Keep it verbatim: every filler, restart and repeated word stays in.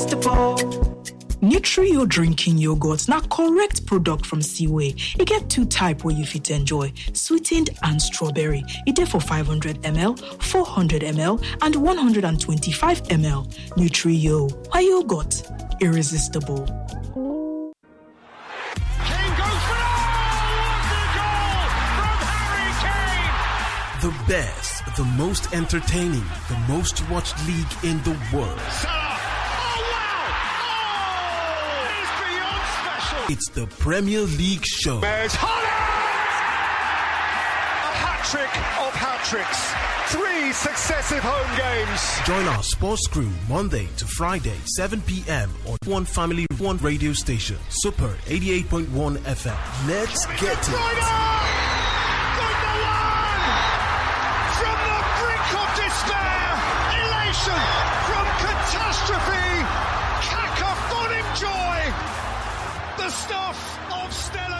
irresistible. Nutrio drinking yogurt na correct product from Seaway. It get two type where you fit enjoy, sweetened and strawberry. It dey for five hundred milliliters, four hundred milliliters, and one hundred twenty-five milliliters. Nutrio, why yogurt? Irresistible. Kane goes for it! What a goal from Harry Kane! The best, the most entertaining, the most watched league in the world. It's the Premier League show. There's Haaland! A hat-trick of hat-tricks. Three successive home games. Join our sports crew Monday to Friday, seven p.m. on One Family One radio station, Super eighty-eight point one F M. Let's get it. Number one! From the brink of despair, elation from catastrophe, cacophonic joy. The stuff of Stella.